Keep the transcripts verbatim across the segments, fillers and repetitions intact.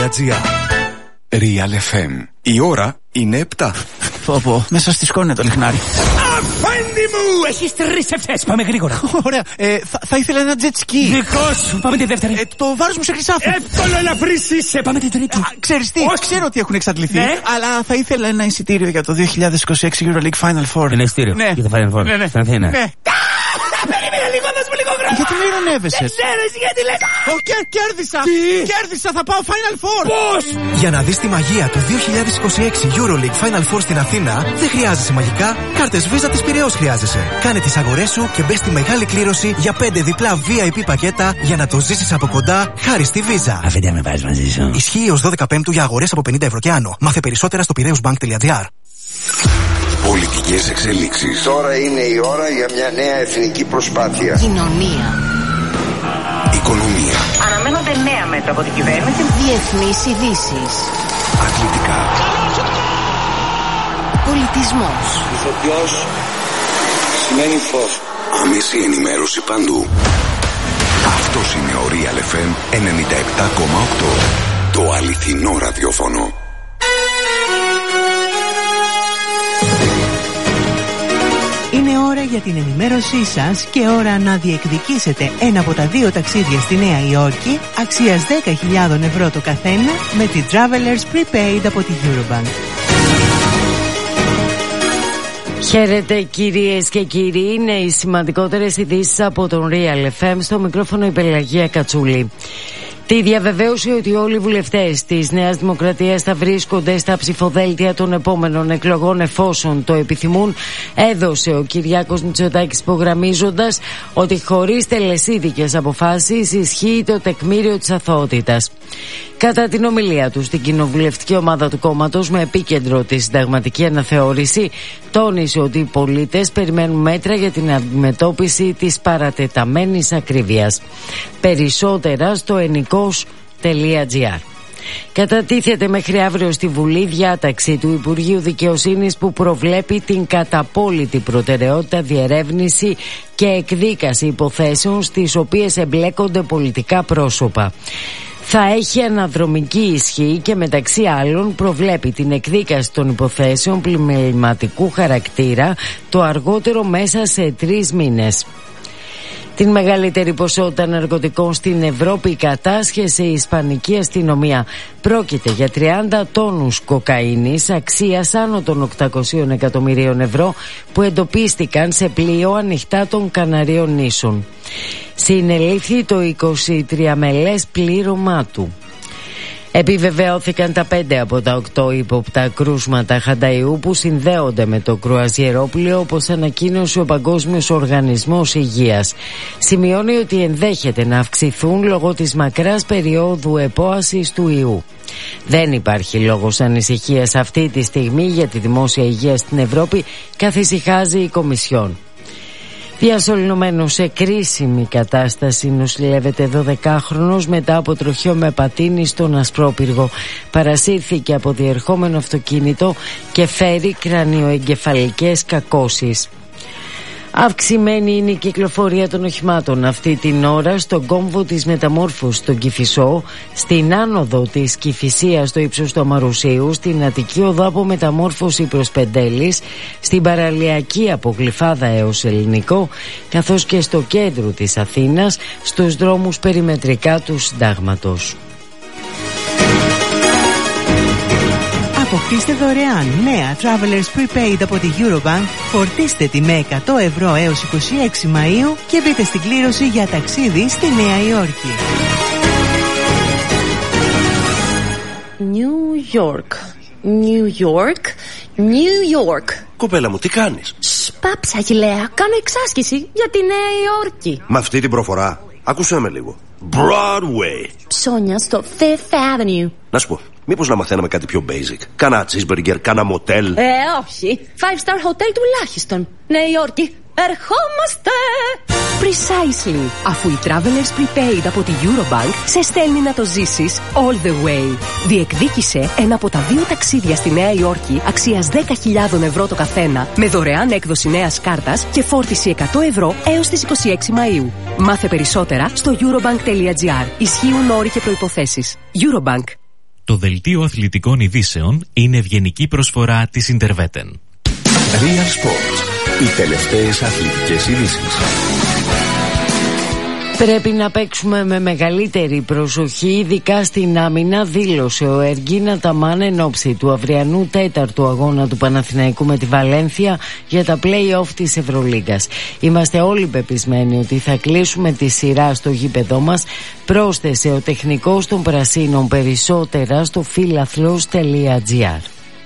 Real εφ εμ. Η ώρα είναι επτά. Πω πω, μέσα στη σκόνη το λιχνάρι. Αφέντη μου! Έχεις τρεις ευθές, πάμε γρήγορα. Ωραία, ε, θα, θα ήθελα ένα jet ski. Δικό σου, πάμε τη δεύτερη. Ε, το βάρος μου σε χρυσάφι. Εύκολο ελαφρύς είσαι, πάμε τη τρίτη. Α, ξέρεις τι, Όχι. ξέρω ότι έχουν εξαντληθεί, Ναι. αλλά θα ήθελα ένα εισιτήριο για το δύο χιλιάδες είκοσι έξι Euroleague Final Four. Ένα εισιτήριο Ναι. για το Final Four. Ναι, ναι. Στην Αθήνα. Ναι. Περίμενε λίγο, δώσ' μου λίγο χρόνο. Γιατί με ειρωνεύεσαι? Δεν ξέρεις γιατί λες. Ω, κέρ- κέρδισα! Τι? Κέρδισα, θα πάω Final Four! Πώς? Για να δεις τη μαγεία του δύο χιλιάδες είκοσι έξι Euroleague Final Four στην Αθήνα, δεν χρειάζεσαι μαγικά, κάρτες Visa της Πειραιώς χρειάζεσαι. Κάνε τις αγορές σου και μπες στη μεγάλη κλήρωση για πέντε διπλά βι άι πι πακέτα για να το ζήσεις από κοντά χάρη στη Visa. Αφέντη με πάρεις μαζί σου. Ισχύει ως δώδεκα Πέμπτου για αγορές από πενήντα ευρώ και άνω. Μάθε περισσότερα στο πειραιώσbank.gr. Πολιτικές εξελίξεις. Τώρα είναι η ώρα για μια νέα εθνική προσπάθεια. Κοινωνία. Οικονομία. Αναμένονται νέα μέτρα από την κυβέρνηση. Διεθνείς ειδήσεις. Αθλητικά. Πολιτισμός. Ηθοποιός σημαίνει φως. Άμεση ενημέρωση παντού. Αυτός είναι ο Real εφ εμ ενενήντα επτά κόμμα οκτώ. Το αληθινό ραδιόφωνο. Είναι ώρα για την ενημέρωσή σας και ώρα να διεκδικήσετε ένα από τα δύο ταξίδια στη Νέα Υόρκη αξίας δέκα χιλιάδες ευρώ το καθένα με τη Travelers Prepaid από τη Eurobank. Χαίρετε κυρίες και κύριοι, είναι οι σημαντικότερες ειδήσεις από τον Real εφ εμ, στο μικρόφωνο η Πελαγία Κατσούλη. Τη διαβεβαίωση ότι όλοι οι βουλευτές της Νέας Δημοκρατίας θα βρίσκονται στα ψηφοδέλτια των επόμενων εκλογών εφόσον το επιθυμούν, έδωσε ο Κυριάκος Μητσοτάκης, υπογραμμίζοντας ότι χωρίς τελεσίδικες αποφάσεις ισχύει το τεκμήριο της αθωότητας. Κατά την ομιλία του στην κοινοβουλευτική ομάδα του κόμματος με επίκεντρο τη συνταγματική αναθεώρηση, τόνισε ότι οι πολίτες περιμένουν μέτρα για την αντιμετώπιση της παρατεταμένης ακρίβειας. Περισσότερα στο ενικός τελεία τζι άρ. Κατατίθεται μέχρι αύριο στη Βουλή διάταξη του Υπουργείου Δικαιοσύνης που προβλέπει την καταπόλητη προτεραιότητα διερεύνηση και εκδίκαση υποθέσεων στις οποίες εμπλέκονται πολιτικά πρόσωπα. Θα έχει αναδρομική ισχύ και μεταξύ άλλων προβλέπει την εκδίκαση των υποθέσεων πλημεληματικού χαρακτήρα το αργότερο μέσα σε τρεις μήνες. Την μεγαλύτερη ποσότητα ναρκωτικών στην Ευρώπη κατάσχεσε η Ισπανική αστυνομία. Πρόκειται για τριάντα τόνους κοκαίνης αξίας άνω των οκτακόσια εκατομμυρίων ευρώ που εντοπίστηκαν σε πλοίο ανοιχτά των Καναρίων νήσων. Συνελήφθη το εικοσιτριάμελες πλήρωμά του. Επιβεβαιώθηκαν τα πέντε από τα οκτώ ύποπτα κρούσματα χανταϊού που συνδέονται με το κρουαζιερόπλοιο, όπως ανακοίνωσε ο Παγκόσμιος Οργανισμός Υγείας. Σημειώνει ότι ενδέχεται να αυξηθούν λόγω της μακράς περίοδου επόασης του ιού. Δεν υπάρχει λόγος ανησυχίας αυτή τη στιγμή για τη δημόσια υγεία στην Ευρώπη, καθησυχάζει η Κομισιόν. Διασωληνωμένος σε κρίσιμη κατάσταση νοσηλεύεται δωδεκάχρονος μετά από τροχαίο με πατίνι στον Ασπρόπυργο. Παρασύρθηκε από διερχόμενο αυτοκίνητο και φέρει κρανιοεγκεφαλικές κακώσεις. Αυξημένη είναι η κυκλοφορία των οχημάτων αυτή την ώρα στον κόμβο της Μεταμόρφωσης στον Κηφισό, στην άνοδο της Κηφισίας στο ύψος του Αμαρουσίου, στην Αττική οδό από Μεταμόρφωση προς Πεντέλης, στην παραλιακή από Γλυφάδα έως Ελληνικό, καθώς και στο κέντρο της Αθήνας, στους δρόμους περιμετρικά του Συντάγματος. Αποκτήστε δωρεάν νέα Travelers Prepaid από τη Eurobank, φορτίστε τη με εκατό ευρώ έως είκοσι έξι Μαΐου και μπείτε στην κλήρωση για ταξίδι στη Νέα Υόρκη. New York, New York, New York. Κοπέλα μου, τι κάνεις? Σπάψα, Αγγιλέα, κάνω εξάσκηση για τη Νέα Υόρκη. Με αυτή την προφορά, άκουσέ με λίγο. Broadway. Ψώνια στο Fifth Avenue. Να σου πω, μήπως να μαθαίναμε κάτι πιο basic? Κάνα cheeseburger, κάνα motel. Ε, όχι. Five star hotel τουλάχιστον. Νέα Υόρκη, ερχόμαστε! Precisely. Αφού η Travelers Prepaid από τη Eurobank σε στέλνει να το ζήσεις all the way. Διεκδίκησε ένα από τα δύο ταξίδια στη Νέα Υόρκη αξίας δέκα χιλιάδες ευρώ το καθένα, με δωρεάν έκδοση νέας κάρτας και φόρτιση εκατό ευρώ έως τις είκοσι έξι Μαΐου. Μάθε περισσότερα στο eurobank.gr. Ισχύουν όροι και προϋποθέσεις. Eurobank. Το δελτίο αθλητικών ειδήσεων είναι ευγενική προσφορά της Interveten. Real Sport. Οι τελευταίες αθλητικές ειδήσεις. Πρέπει να παίξουμε με μεγαλύτερη προσοχή, ειδικά στην άμυνα, δήλωσε ο Εργίν Αταμάν εν ώψη του αυριανού τέταρτου αγώνα του Παναθηναϊκού με τη Βαλένθια για τα play-off της Ευρωλίγκας. Είμαστε όλοι πεπισμένοι ότι θα κλείσουμε τη σειρά στο γήπεδό μας, πρόσθεσε ο τεχνικός των Πρασίνων, περισσότερα στο φίλαθλος τελεία τζι άρ.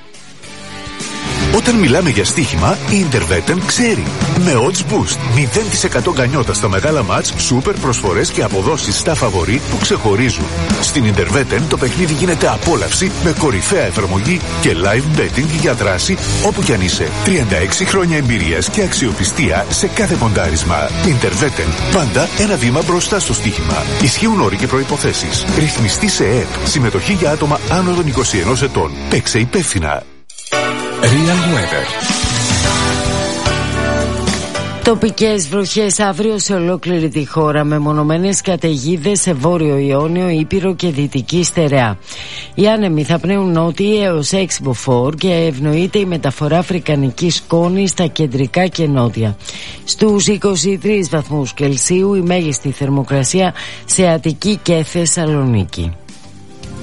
Όταν μιλάμε για στοίχημα, η Interveten ξέρει. Με odds boost, μηδέν τοις εκατό γκανιότα στα μεγάλα μάτς, σούπερ προσφορές και αποδόσεις στα φαβορί που ξεχωρίζουν. Στην Interveten το παιχνίδι γίνεται απόλαυση με κορυφαία εφαρμογή και live betting για δράση όπου κι αν είσαι. τριάντα έξι χρόνια εμπειρίας και αξιοπιστία σε κάθε ποντάρισμα. Interveten, πάντα ένα βήμα μπροστά στο στοίχημα. Ισχύουν όροι και προϋποθέσεις. Ρυθμιστή σε ΕΕΠ. Συμμετοχή για άτομα άνω των είκοσι ενός ετών. Παίξε υπεύθυνα. Real Weather. Τοπικές βροχές αύριο σε ολόκληρη τη χώρα, με μονομένες καταιγίδες σε Βόρειο Ιόνιο, Ήπειρο και Δυτική Στερεά. Οι άνεμοι θα πνέουν νότιοι έως έξι μποφόρ και ευνοείται η μεταφορά αφρικανικής σκόνης στα κεντρικά και νότια. Στους είκοσι τρεις βαθμούς Κελσίου η μέγιστη θερμοκρασία σε Αττική και Θεσσαλονίκη.